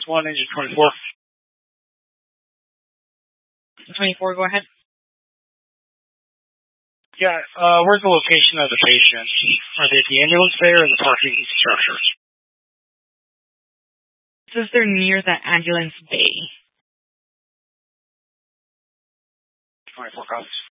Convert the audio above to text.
1, engine 24. 24, go ahead. Yeah, where's the location of the patient? Are they at the ambulance bay or in the parking structure? It says they're near the ambulance bay. 24 copies.